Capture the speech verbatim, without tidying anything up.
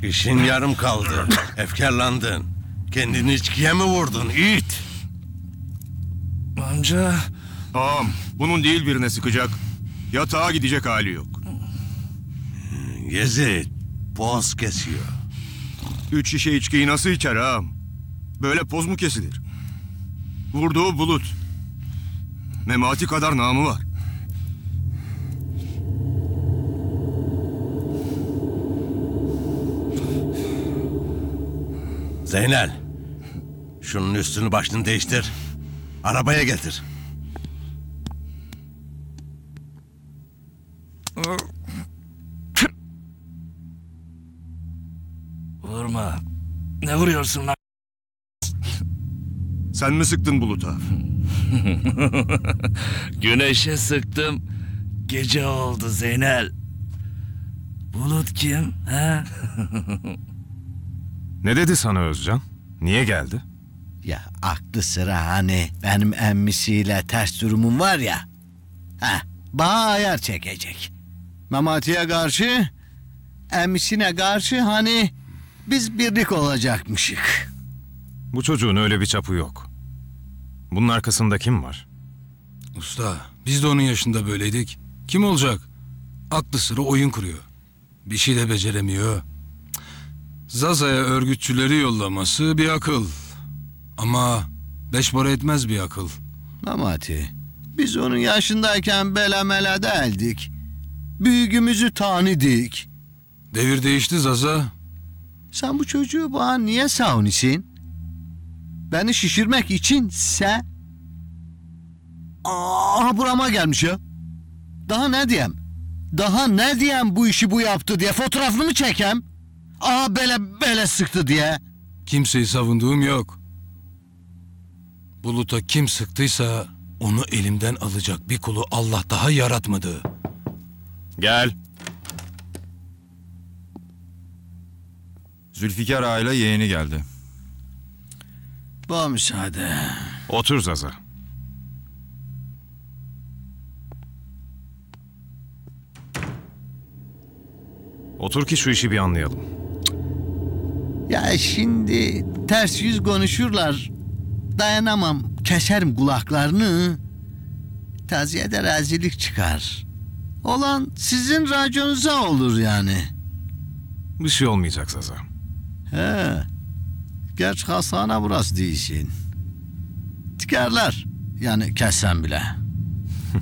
İşin yarım kaldı. Efkarlandın. Kendini içkiye mi vurdun it? Amca. Ağam, bunun değil birine sıkacak. Yatağa gidecek hali yok. Yezid, boğaz kesiyor. Üç şişe içkiyi nasıl içer ağam? Böyle poz mu kesilir? Vurduğu Bulut. Memati kadar namı var. Zeynel, şunun üstünü başını değiştir. Arabaya getir. Vurma. Ne vuruyorsun lan? Sen mi sıktın Bulut'a? Güneşe sıktım. Gece oldu Zeynel. Bulut kim? Ha? Ne dedi sana Özcan? Niye geldi? Ya aklı sıra hani benim emmisiyle ters durumum var ya. Heh, bana ayar çekecek. Memati'ye karşı, emmisine karşı hani biz birlik olacakmışık. Bu çocuğun öyle bir çapı yok. Bunun arkasında kim var? Usta, biz de onun yaşında böyleydik. Kim olacak? Aklı sıra oyun kuruyor. Bir şey de beceremiyor. Zaza'ya örgütçüleri yollaması bir akıl. Ama beş para etmez bir akıl. Memati, biz onun yaşındayken belemele değildik. Büyüğümüzü tanıdık. Devir değişti Zaza. Sen bu çocuğu bana niye savunisin? Beni şişirmek içinse... Aa, burama gelmiş ya. Daha ne diyeyim? Daha ne diyeyim bu işi bu yaptı diye fotoğrafını mı çekem? Aa böyle böyle sıktı diye. Kimseyi savunduğum yok. Bulut'a kim sıktıysa onu elimden alacak bir kulu Allah daha yaratmadı. Gel. Zülfikar Ağa ile yeğeni geldi. Bu müsaade. Otur Zaza. Otur ki şu işi bir anlayalım. Ya şimdi ters yüz konuşurlar. Dayanamam. Keserim kulaklarını. Taziyede rezillik çıkar. Olan sizin raconunuza olur yani. Bir şey olmayacak Zaza. He. Geç hastane burası değilsin. Tikerler. Yani kessen bile.